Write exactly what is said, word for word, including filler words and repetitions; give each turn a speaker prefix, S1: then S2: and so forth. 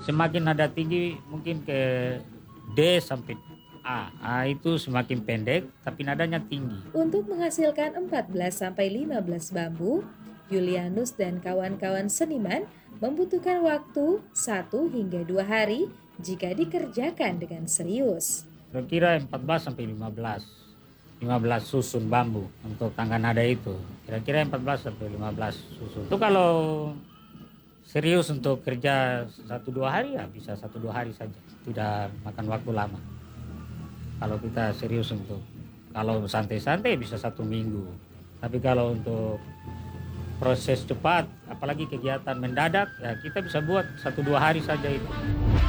S1: Semakin nada tinggi mungkin ke D sampai A. A itu semakin pendek tapi nadanya tinggi.
S2: Untuk menghasilkan empat belas sampai lima belas bambu, Julianus dan kawan-kawan seniman membutuhkan waktu satu hingga dua hari jika dikerjakan dengan serius.
S1: Kira-kira empat belas sampai lima belas. lima belas susun bambu untuk tangga nada itu. Kira-kira empat belas sampai lima belas susun. Itu kalau serius untuk kerja satu dua hari ya bisa satu dua hari saja. Tidak makan waktu lama. Kalau kita serius untuk kalau santai-santai bisa satu minggu. Tapi kalau untuk proses cepat, apalagi kegiatan mendadak, ya kita bisa buat satu dua hari saja itu.